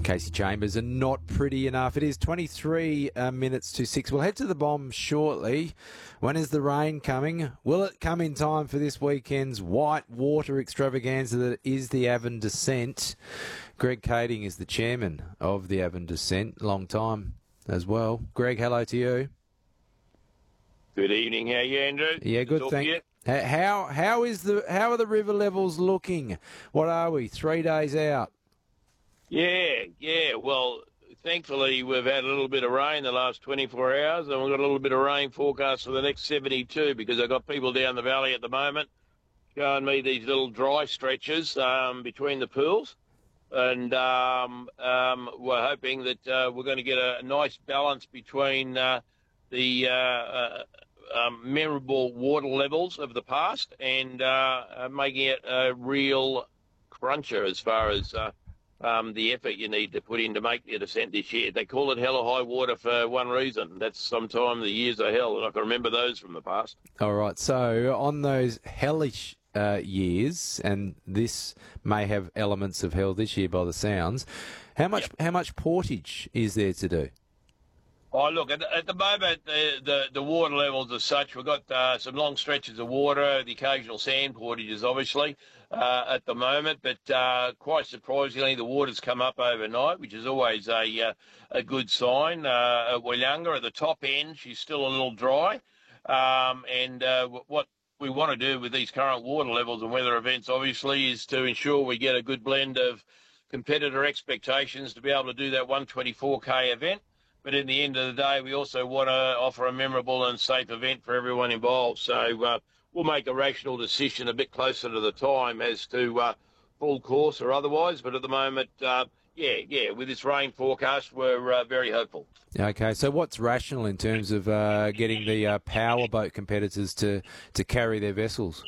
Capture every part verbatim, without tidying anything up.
Casey Chambers, and not pretty enough. It is twenty-three uh, minutes to six. We'll head to the bomb shortly. When is the rain coming? Will it come in time for this weekend's white water extravaganza that is the Avon Descent? Greg Kading is the chairman of the Avon Descent, long time as well. Greg, hello to you. Good evening. How are you, Andrew? Yeah, good. Thank you. How how is the how are the river levels looking? What are we? Three days out. Yeah, yeah. Well, thankfully we've had a little bit of rain the last twenty-four hours, and we've got a little bit of rain forecast for the next seventy-two, because I've got people down the valley at the moment showing me these little dry stretches um, between the pools, and um, um, we're hoping that uh, we're going to get a nice balance between uh, the uh, uh, um, memorable water levels of the past and uh, uh, making it a real cruncher as far as uh, Um, the effort you need to put in to make the descent this year. They call it hell or high water for one reason. That's sometime the years are hell, and I can remember those from the past. All right. So on those hellish uh, years, and this may have elements of hell this year by the sounds, how much yep. how much portage is there to do? Oh, look, at the, at the moment, the, the, the water levels as such, we've got uh, some long stretches of water, the occasional sand portages, obviously, uh, at the moment. But uh, quite surprisingly, the water's come up overnight, which is always a uh, a good sign. Uh, at Willunga, at the top end, she's still a little dry. Um, and uh, what we want to do with these current water levels and weather events, obviously, is to ensure we get a good blend of competitor expectations to be able to do that one twenty-four K event. But in the end of the day, we also want to offer a memorable and safe event for everyone involved. So uh, we'll make a rational decision a bit closer to the time as to uh, full course or otherwise. But at the moment, uh, yeah, yeah, with this rain forecast, we're uh, very hopeful. Okay, so what's rational in terms of uh, getting the uh, powerboat competitors to, to carry their vessels?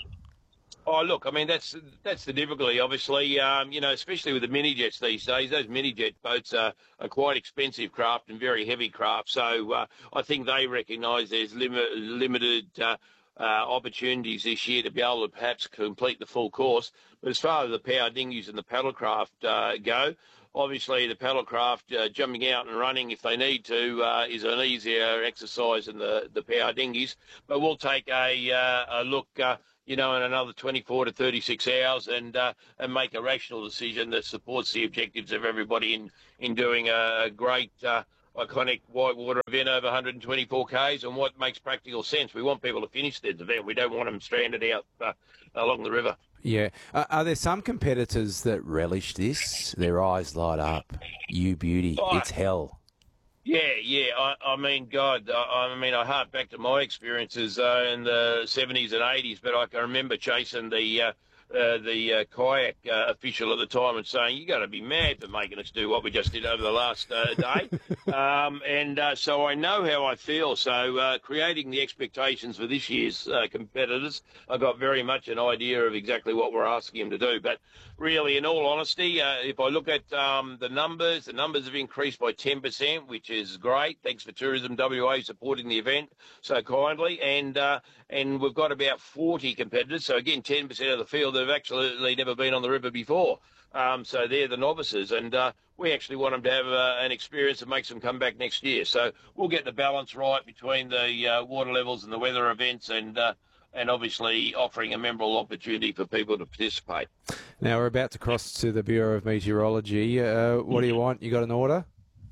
Oh, look, I mean, that's that's the difficulty, obviously, um, you know, especially with the mini jets these days. Those mini jet boats are, are quite expensive craft and very heavy craft. So uh, I think they recognise there's limit, limited uh, uh, opportunities this year to be able to perhaps complete the full course. But as far as the power dinghies and the paddlecraft uh, go, obviously the paddlecraft uh, jumping out and running if they need to uh, is an easier exercise than the, the power dinghies. But we'll take a, uh, a look uh, you know, in another twenty-four to thirty-six hours and uh, and make a rational decision that supports the objectives of everybody in, in doing a great, uh, iconic whitewater event over one hundred twenty-four Ks and what makes practical sense. We want people to finish their event. We don't want them stranded out uh, along the river. Yeah. Uh, are there some competitors that relish this? Their eyes light up. You beauty. Oh, it's hell. Yeah, yeah. I, I mean, God, I, I mean, I hark back to my experiences uh, in the seventies and eighties, but I can remember chasing the uh, uh, the uh, kayak uh, official at the time and saying, you got to be mad for making us do what we just did over the last uh, day. um, and uh, so I know how I feel. So uh, creating the expectations for this year's uh, competitors, I got very much an idea of exactly what we're asking them to do. But really, in all honesty, uh, if I look at um, the numbers, the numbers have increased by ten percent, which is great. Thanks for Tourism W A supporting the event so kindly. And uh, and we've got about forty competitors. So, again, ten percent of the field that have actually never been on the river before. Um, so they're the novices. And uh, we actually want them to have uh, an experience that makes them come back next year. So we'll get the balance right between the uh, water levels and the weather events and uh, and obviously offering a memorable opportunity for people to participate. Now, we're about to cross to the Bureau of Meteorology. Uh, what do you want? You got an order?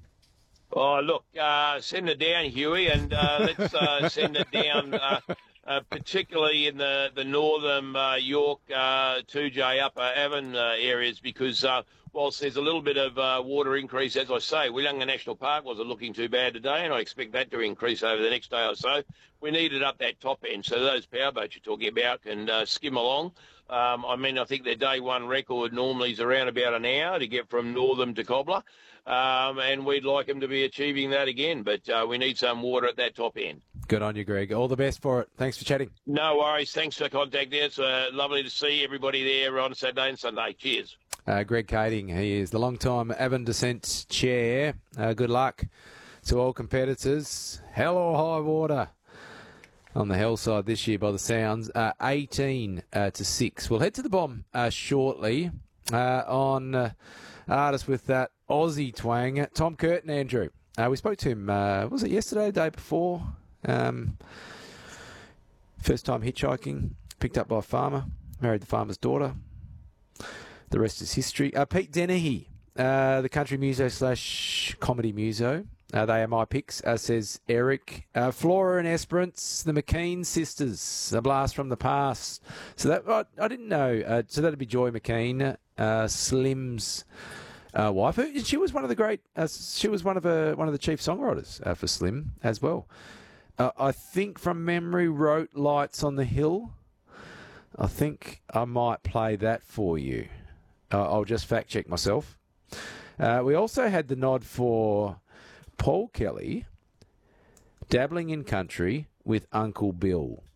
Oh, look, uh, send it down, Huey, and uh, let's uh, send it down, uh, uh, particularly in the, the northern uh, York, uh, two J Upper Avon uh, areas, because uh, whilst there's a little bit of uh, water increase, as I say, Willunga National Park wasn't looking too bad today, and I expect that to increase over the next day or so. We need it up that top end, so those powerboats you're talking about can uh, skim along. Um, I mean, I think their day one record normally is around about an hour to get from Northam to Cobbler, um, and we'd like them to be achieving that again, but uh, we need some water at that top end. Good on you, Greg. All the best for it. Thanks for chatting. No worries. Thanks for contacting us. Uh, lovely to see everybody there on Saturday and Sunday. Cheers. Uh, Greg Kading, he is the long-time Avon Descent chair. Uh, good luck to all competitors. Hell or high water on the hell side this year by the sounds. Uh, eighteen uh, to six. We'll head to the bomb uh, shortly uh, on uh, artists with that Aussie twang. Tom Curtin, Andrew. Uh, we spoke to him, uh, was it yesterday, the day before? Um, first time hitchhiking, picked up by a farmer, married the farmer's daughter. The rest is history. Uh, Pete Dennehy, uh, the country muso slash comedy muso. Uh, they are my picks, uh, says Eric. Uh, Flora and Esperance, the McKean sisters, a blast from the past. So that I, I didn't know. Uh, so that'd be Joy McKean, uh, Slim's uh, wife. She was one of the great. Uh, she was one of a, one of the chief songwriters uh, for Slim as well. Uh, I think from memory wrote Lights on the Hill. I think I might play that for you. Uh, I'll just fact check myself. Uh, we also had the nod for Paul Kelly, dabbling in country with Uncle Bill.